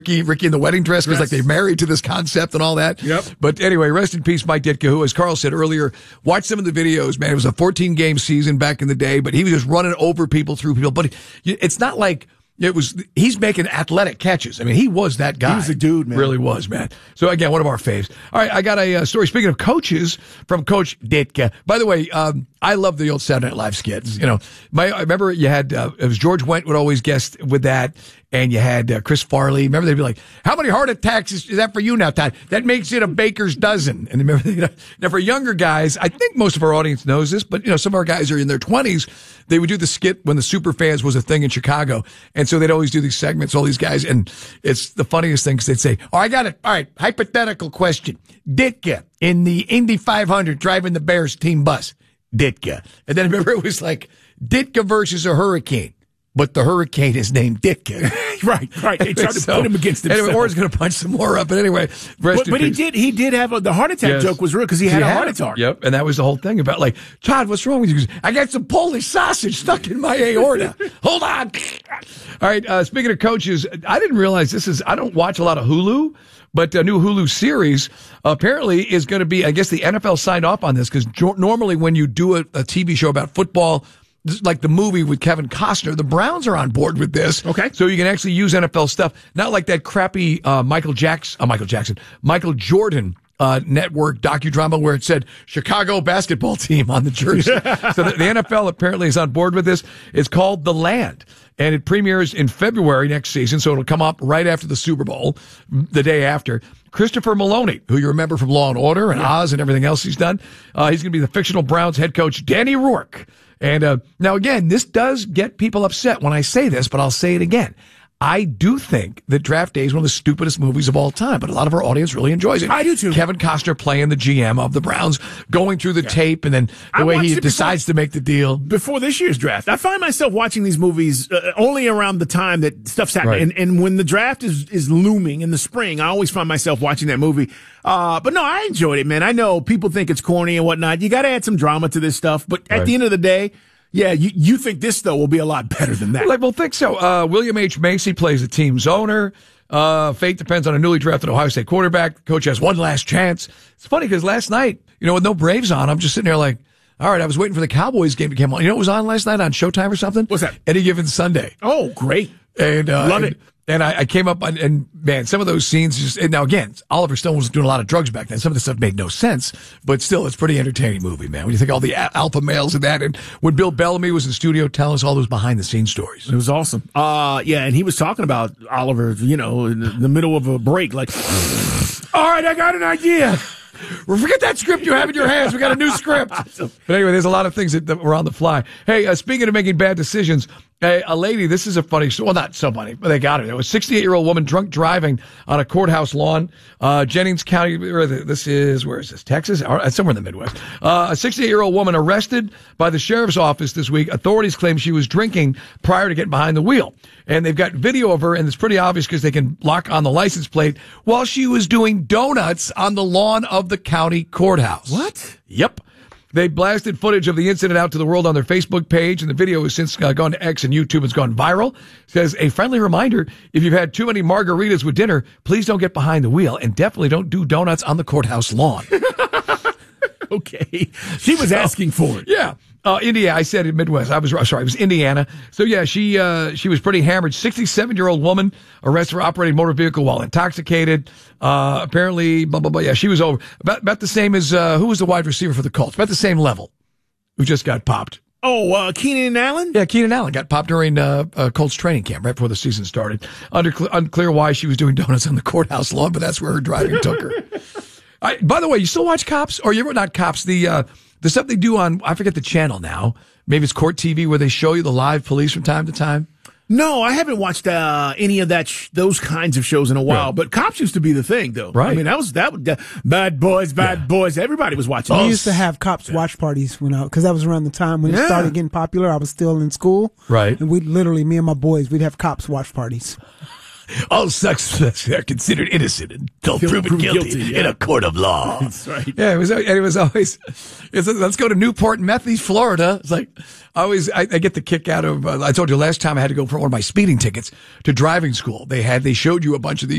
Ricky in the wedding dress because like they're married to this concept and all that. Yep. But anyway, rest in peace, Mike Ditka, who, as Carl said earlier, watched some of the videos, man. It was a 14-game season back in the day, but he was just running over people, through people. But it's not like he's making athletic catches. I mean, he was that guy. He was a dude, man. Really was, man. So again, one of our faves. All right, I got a story. Speaking of coaches, from Coach Ditka. By the way, I love the old Saturday Night Live skits. You know, I remember you had it was George Wendt would always guest with that, and you had Chris Farley. Remember they'd be like, "How many heart attacks is that for you now, Todd? That makes it a baker's dozen." And remember, now for younger guys, I think most of our audience knows this, but some of our guys are in their 20s. They would do the skit when the Superfans was a thing in Chicago, and so they'd always do these segments, all these guys, and it's the funniest thing because they'd say, "Oh, I got it. All right, hypothetical question: Ditka in the Indy 500 driving the Bears team bus." Ditka. And then remember it was like Ditka versus a hurricane, but the hurricane is named Ditka. right. They tried to put him against himself. Anyway, Orr's going to punch some more up. But anyway, but he did have the heart attack joke was real because he had a heart attack. Yep. And that was the whole thing about like, Todd, what's wrong with you? He goes, I got some Polish sausage stuck in my aorta. Hold on. All right. Speaking of coaches, I didn't realize I don't watch a lot of Hulu. But a new Hulu series apparently is going to be, I guess the NFL signed off on this because normally when you do a TV show about football, like the movie with Kevin Costner, the Browns are on board with this. Okay. So you can actually use NFL stuff, not like that crappy Michael Jordan network docudrama where it said Chicago basketball team on the jersey. So the NFL apparently is on board with this. It's called The Land. And it premieres in February next season, so it'll come up right after the Super Bowl, the day after. Christopher Maloney, who you remember from Law & Order and Oz and everything else he's done, he's going to be the fictional Browns head coach, Danny Rourke. And now, again, this does get people upset when I say this, but I'll say it again. I do think that Draft Day is one of the stupidest movies of all time, but a lot of our audience really enjoys it. I do too. Kevin Costner playing the GM of the Browns, going through the tape, and then the way he decides to make the deal. Before this year's draft, I find myself watching these movies only around the time that stuff's happening. Right. And when the draft is looming in the spring, I always find myself watching that movie. But no, I enjoyed it, man. I know people think it's corny and whatnot. You got to add some drama to this stuff. But at the end of the day, yeah, you think this, though, will be a lot better than that. Well, think so. William H. Macy plays the team's owner. Fate depends on a newly drafted Ohio State quarterback. The coach has one last chance. It's funny because last night, with no Braves on, I'm just sitting there like, all right, I was waiting for the Cowboys game to come on. You know what was on last night on Showtime or something? What's that? Any Given Sunday. Oh, great. And love it. And I came up and man, some of those scenes now again, Oliver Stone was doing a lot of drugs back then. Some of the stuff made no sense, but still, it's a pretty entertaining movie, man. When you think all the alpha males in that, and when Bill Bellamy was in the studio telling us all those behind the scenes stories. It was awesome. Yeah, and he was talking about Oliver, in the middle of a break, like, all right, I got an idea. Well, forget that script you have in your hands. We got a new script. But anyway, there's a lot of things that were on the fly. Hey, speaking of making bad decisions, a lady, this is a funny story. Well, not so funny, but they got her. There was a 68-year-old woman drunk driving on a courthouse lawn. Jennings County, where is this? Texas? Or somewhere in the Midwest. A 68-year-old woman arrested by the sheriff's office this week. Authorities claim she was drinking prior to getting behind the wheel. And they've got video of her, and it's pretty obvious because they can lock on the license plate while she was doing donuts on the lawn of the county courthouse. What? Yep. They blasted footage of the incident out to the world on their Facebook page, and the video has since gone to X and YouTube. It's gone viral. It says, a friendly reminder, if you've had too many margaritas with dinner, please don't get behind the wheel, and definitely don't do donuts on the courthouse lawn. Okay. She was asking for it. Yeah. Indiana, I said in Midwest. It was Indiana. So yeah, she was pretty hammered. 67-year-old woman arrested for operating motor vehicle while intoxicated. Apparently, blah, blah, blah. Yeah, she was over. About the same as, who was the wide receiver for the Colts? About the same level. Who just got popped. Oh, Keenan Allen? Yeah, Keenan Allen got popped during Colts training camp right before the season started. Unclear why she was doing donuts on the courthouse lawn, but that's where her driving took her. By the way, you still watch Cops? Or you ever not Cops? The stuff they do on, I forget the channel now. Maybe it's Court TV where they show you the live police from time to time. No, I haven't watched any of those kinds of shows in a while. Right. But Cops used to be the thing, though. Right. I mean, Bad Boys. Everybody was watching. We used to have Cops watch parties because that was around the time when it started getting popular. I was still in school. Right. And me and my boys, we'd have Cops watch parties. All suspects are considered innocent until proven guilty in a court of law. That's right. Yeah, it was always, let's go to Newport Methys, Florida. It's like, I get the kick out of, I told you last time I had to go for one of my speeding tickets to driving school. They showed you a bunch of these